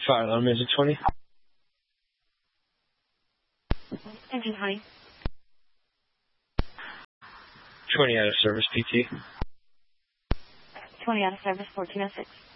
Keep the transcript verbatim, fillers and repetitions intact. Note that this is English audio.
Fire alarm, is it twenty? Engine honey. twenty out of service, P T. twenty out of service, fourteen oh six.